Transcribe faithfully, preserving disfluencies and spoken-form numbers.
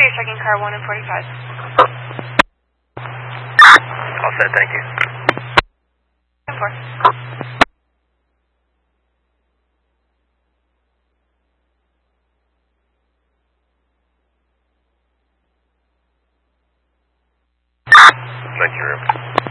you're checking car one and forty-five. All set, thank you. ten four. Thank you, room.